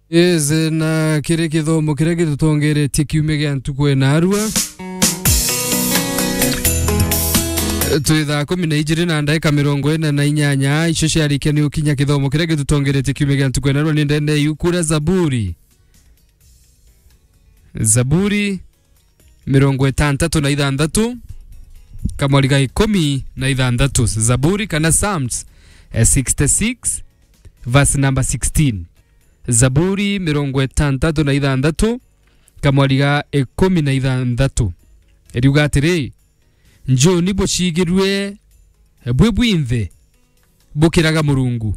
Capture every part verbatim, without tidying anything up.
Yes, na kire kithomo kire gitutongeretie kiume gya ntuko na arua twitha kumi na ijiri na ndagika mirongo ine na inyanya icio ciarike ni ukinya kithomo kire gitutongeretie kiume gya ntuko na arua ni ndende yukura Zaburi Zaburi mirongo itandatu na ithandatu kamwariga ikumi na ithandatu Zaburi kana Psalms sixty-six verse number sixteen Zaburi mirongo itandatu na ithandatu kamwariga ikumi na ithandatu eriuga atiri njo nibo cigirwe bwebwinthe bukiraga Murungu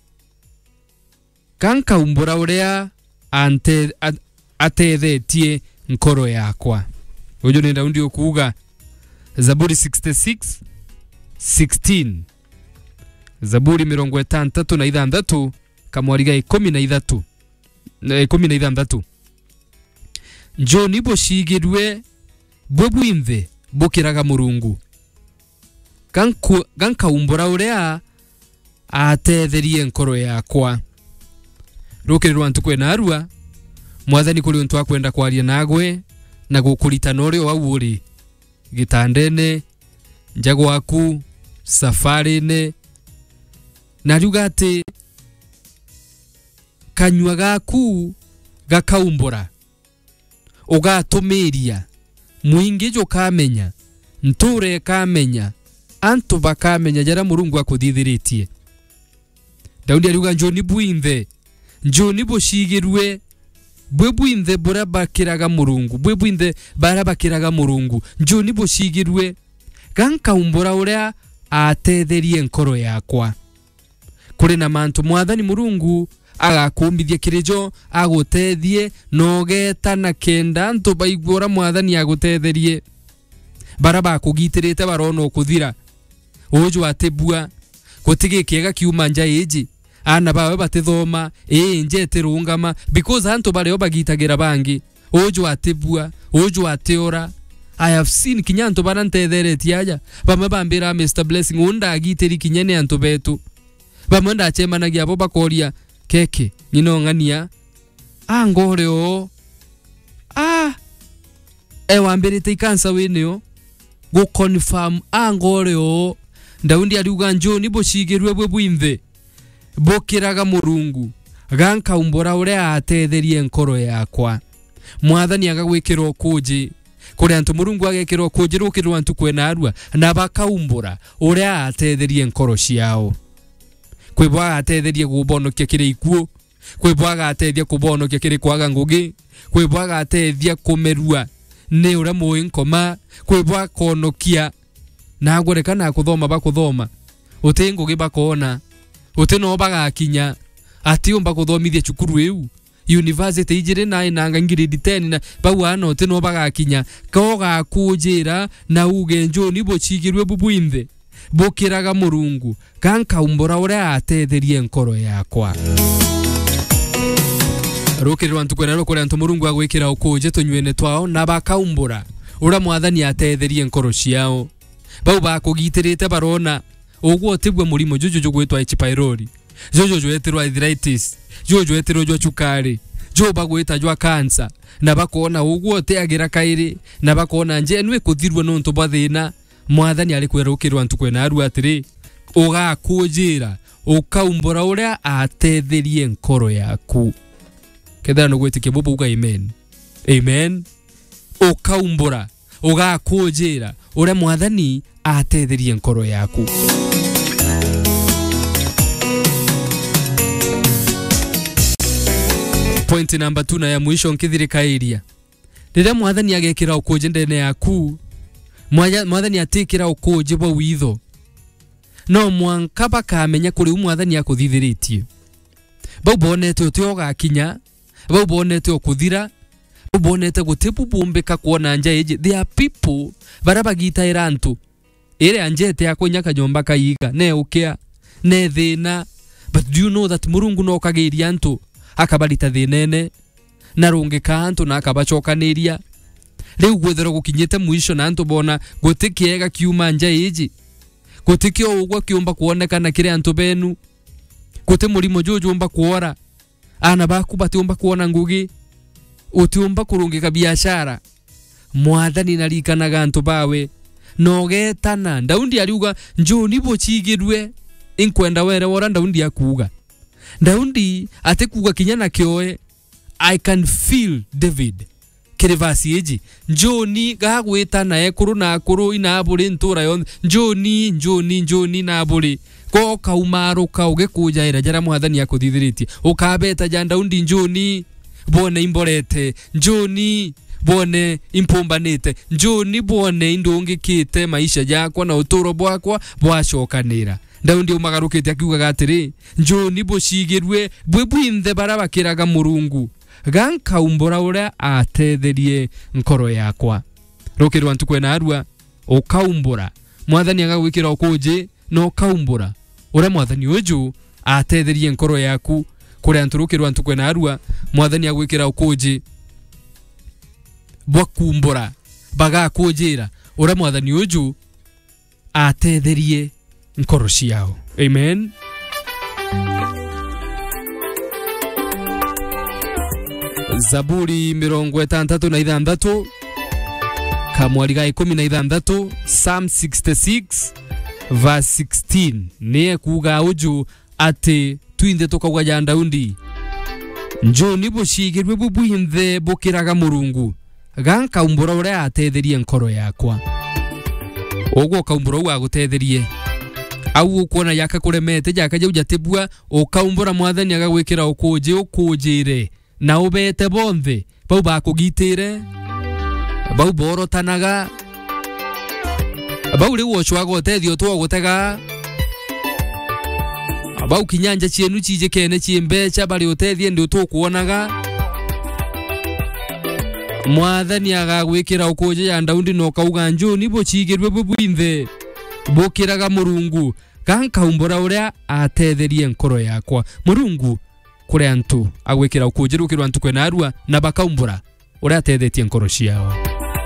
kanka umbura uria ante atethetie nkoro yakwa ujo ni ndaundi okuga Zaburi sixty-six sixteen Zaburi mirongo itandatu na ithandatu kamwariga ikumi na ithatu ikumi na ithandatu njo nibo cigirwe bwebwinthe bukiraga Murungu ganku ganka umbura uria atetherie nkoro yakwa rukirirwa ntukwe na arua mwathani kuri untu akwenda kwaria nagwe na gukurita nore wa uri gitandene njago aku safarine na rugate kanywa gaku gakaumbura ugatumiria muingi jo kamenya nture kamenya antu bakamenya jara Murungu akuthithiritie Daudi aruga njoni bwinthe njoni bucigirwe bwebwinthe bura bakiraga Murungu bwebwinthe bara bakiraga Murungu njoni bucigirwe ganka umbura uria atetherie nkoro yakwa kuri na mantu mwathani Murungu agakumbithia kirijo agutethie nogeta na kenda ntu baigura mwathani agutetherie baraba kugitirite barono kuthira uju atebua gutigi kiega kiuma nja eji ana bawe batithoma e nje tirungama because antu bare bagitagira bangi uju atebua uju ateora I have seen kinyanto barantetheretie aja bamwe bambira Mister Blessing unda agitiri kinyene antu betu bamwe ndachemanagia abo bakoria keke nino ngania angore o ah e wambirite ikansa weneo go confirm angore o ndaundi ariuga njoni bocigirwe bwebwinthe bukiraga Murungu ganka umbura uria atetherie nkoro yakwa mwathani agagwikirwo kuji kuri antu Murungu agekirwo kuji rukirwa antu kwena arua na bakaumbura uria atetherie nkoro ciao kwibwa atetherie gubonokia kiri ikuo kwibwa atetherie kubonokia kiri kwaga ngugi kwibwa atetherie kumerua ne ura moyi nkoma kwibwa konokia na gorekana kuthoma bakuthoma utingugi bakona utino bagakinya ati umba kuthomithia cukuru eu university ijire na inanga ngiridi ten na bawana utino bagakinya koga kujira na uge njoni bocigirwe bubwinthe bukiraga Murungu kanka umbura uria atetherie nkoro yakwa rukirirwa ntukwena rukuri antu Murungu agwikira ukuje tunywene twao na bakaumbura ura mwathani atetherie nkoro ciao bau bakugitirite barona ogwo tibwe murimo juju jugwitwa H pylori jojo jwetirwa arthritis jojo jwetirwa jwa chukari jo bagwita jwa cancer na bakona ogwo te agira kairi na bakona nje nwe kuthirwa nonto bathina mwathani ari kwerukirwa ntukwena aru atiri ugakujira ukaumbura uria atetherie nkoro yaku kethana no gwitike bubu uga amen amen ukaumbura ugakujira uria mwathani atetherie nkoro yaku point number two na ya mwisho nkithirika iria rira mwathani agekira ukuje ndene yaku mwathani atikira ukuje bo witho no mwanka bakamenya kuri mwathani akuthithiritie bau bonete utioga kinya bau bonete ukuthira bau bonete gutipu bumbika kuona nja eje there are people barabagita irantu ere anjete yakonya kanyomba kayiga ne ukea ne thina but do you know that Murungu no kagiria antu akabalita thinene na rungika antu na akabachokaniria riu gwethero gukinyete mwisho na antu bona gutikiega kiuma nja eje gutikio ugwa kiumba kuonekana kire antu benu Kote mulimo jojo mba kuora. ana baku batiumba kuona ngugi utiumba kurungika biashara mwathani narikanaga antu bawe nogetana ndaundi ariuga njoni bochigirwe inkwenda were wora ndaundi akuga ndaundi ate kuga kinyana kyoe I can feel David kirivasi eji njoni gagwita nae kuru na kuru inaburi ntura yon njoni njoni njoni naburi ko kaumaro kauge kujaira jara mwathani akuthithiritie ukabeta janda undi njoni bone imborete njoni bone impumbanite njoni bone indungikite maisha yakwa na uturo bwakwa bwacokanira ndaundi umagarukite akiuga gatiri njoni boshigirwe bwebwinthe barabakiraga murungu ganka umbora uria atetherie nkoro yakwa rukirwa ntukwena arua ukaumbura mwathani agagwikira ukuje no kaumbura uria mwathani uju atetherie nkoro yaku kuria nturukirwa ntukwena arua mwathani agwikira ukuje bwakumbura baga kujira uria mwathani uju atetherie nkoro ciao. Amen. Zaburi mirongo itandatu na ithandatu kamwari ga ikumi na ithandatu Psalm sixty-six verse sixteen ne kuga uju ati twinde tukagwa janda undi njoni boshigirwe bubwinthe bukiraga murungu ganka umbura uria atetherie nkoro yakwa ogwo kaumbura wa gutetherie au ukona yaka kuremete jaka je ujatebua ukaumbura mwathani agagwikira ukuje ukujire na ubete bonthe bau bakugitire bau borotanaga bau riwo chwago utethio two gutega bau kinyanja cienu cije kene ciembecha bari utethie ndi tukuonaga mwathani agagwikira ukuje ya ndaundi no kauga njoni bochigirwe bubwinthe bukiraga murungu ganka umbura uria atetherie nkoro yakwa murungu kure antu agwikira ukujirukirwa antu kwena arua na bakaumbura uria atethetie nkoro ciao.